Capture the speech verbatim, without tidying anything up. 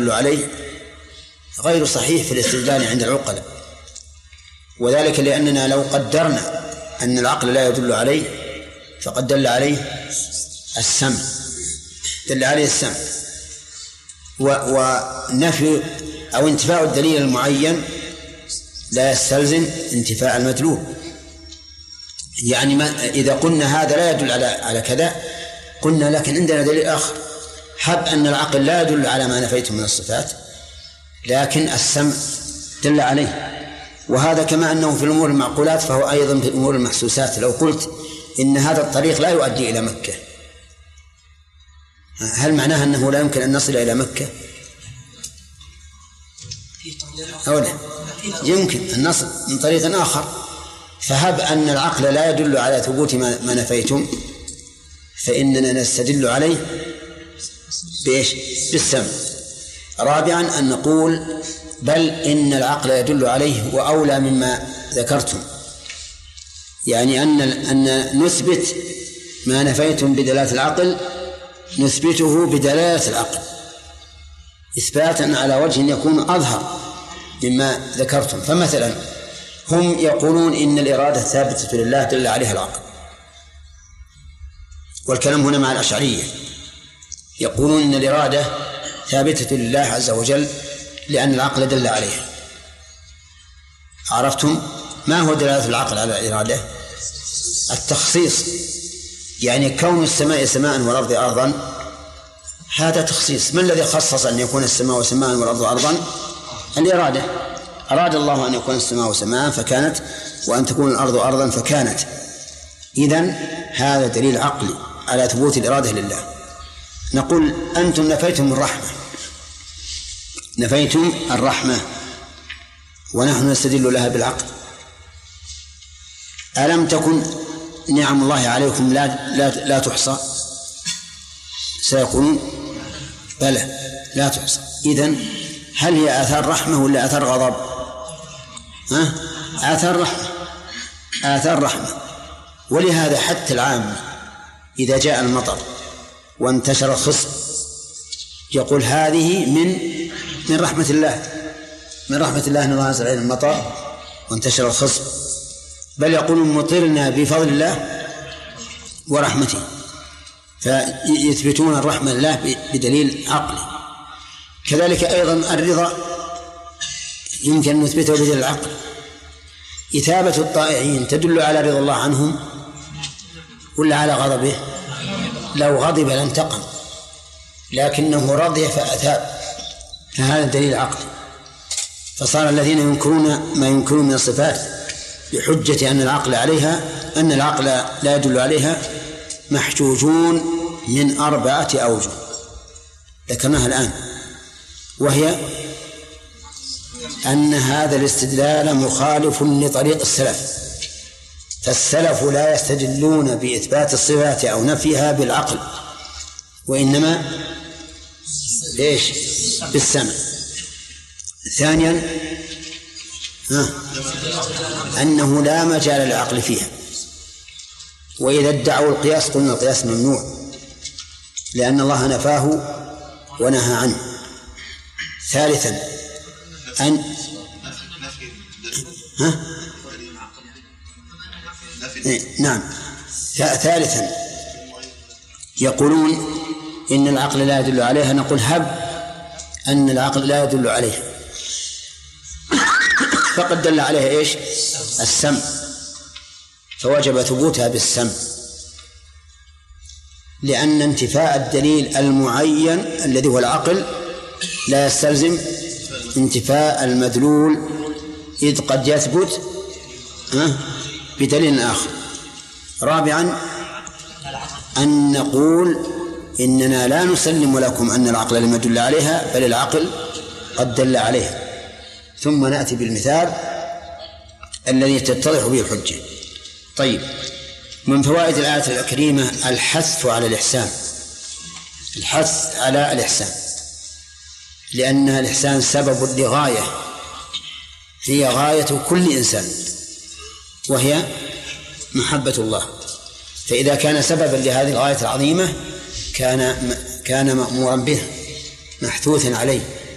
يدل عليه غير صحيح في الاستدلال عند العقلاء، وذلك لأننا لو قدرنا أن العقل لا يدل عليه فقد دل عليه السمع، دل عليه السمع، ونفي أو انتفاء الدليل المعين لا يستلزم انتفاء المدلول. يعني ما إذا قلنا هذا لا يدل على على كذا، قلنا لكن عندنا دليل آخر، حب أن العقل لا يدل على ما نفيته من الصفات لكن السمع دل عليه، وهذا كما أنه في الأمور المعقولات فهو أيضا في الأمور المحسوسات. لو قلت إن هذا الطريق لا يؤدي إلى مكة، هل معناها أنه لا يمكن أن نصل إلى مكة؟ أو لا يمكن أن نصل من طريق آخر. فهب أن العقل لا يدل على ثبوت ما نفيتم فإننا نستدل عليه بإيش؟ بالسمع. رابعا أن نقول بل إن العقل يدل عليه وأولى مما ذكرتم، يعني أن أن نثبت ما نفيتم بدلالة العقل نثبته بدلالة العقل إثباتا على وجه يكون أظهر مما ذكرتم. فمثلا هم يقولون إن الإرادة ثابتة لله دل عليها العقل، والكلام هنا مع الأشعرية يقولون إن الإرادة ثابتة لله عز وجل لأن العقل دل عليها. عرفتم ما هو دلالة العقل على الإرادة؟ التخصيص، يعني كون السماء سماء والأرض أرضا هذا تخصيص. ما الذي خصص أن يكون السماء سماء والأرض أرضا؟ الإرادة. أراد الله أن يكون السماء سماء فكانت، وأن تكون الأرض أرضا فكانت. إذن هذا دليل عقلي على ثبوت الإرادة لله. نقول أنتم نفيتم الرحمة، نفيتم الرحمة ونحن نستدل لها بالعقل. ألم تكن نعم الله عليكم لا, لا, لا تحصى؟ سيقولون بلى لا تحصى. إذن هل هي آثار رحمة ولا آثار غضب؟ ها؟ آثار رحمة، آثار رحمة. ولهذا حتى العام إذا جاء المطر وانتشر الخصب يقول هذه من من رحمة الله، من رحمة الله أن الله أنزل علينا المطر وانتشر الخصب، بل يقولون مطرنا بفضل الله ورحمته، فيثبتون الرحمة لله بدليل عقلي. كذلك أيضا الرضا يمكن أن نثبته بدليل العقل. إثابة الطائعين تدل على رضا الله عنهم ولا على غضبه؟ لو غضب لانتقم، لكنه رضي فأثاب، فهذا دليل عقلي. فصار الذين ينكرون ما ينكرون من الصفات بحجة أن العقل عليها أن العقل لا يدل عليها محجوجون من أربعة أوجه ذكرناها الآن، وهي أن هذا الاستدلال مخالف لطريق السلف، فالسلف لا يستدلون بإثبات الصفات أو نفيها بالعقل وإنما إيش؟ بالسمع. ثانيا ها أنه لا مجال للعقل فيها، وإذا ادعوا القياس قلنا القياس ممنوع لأن الله نفاه ونهى عنه. ثالثا أن ها؟ نعم. ثالثا يقولون إن العقل لا يدل عليها، نقول هب أن العقل لا يدل عليها فقد دل عليها إيش؟ السمع، فوجب ثبوتها بالسمع، لأن انتفاء الدليل المعين الذي هو العقل لا يستلزم انتفاء المدلول، إذ قد يثبت بدليل آخر. رابعا أن نقول إننا لا نسلم لكم أن العقل لم يدل عليها بل العقل قد دل عليها، ثم نأتي بالمثال الذي تتضح به الحجة. طيب، من فوائد الآية الكريمة الحث على الإحسان، الحث على الإحسان، لأن الإحسان سبب لغاية هي غاية كل إنسان وهي محبة الله، فإذا كان سببا لهذه الغاية العظيمة كان كان مأمورا به محثوثا عليه.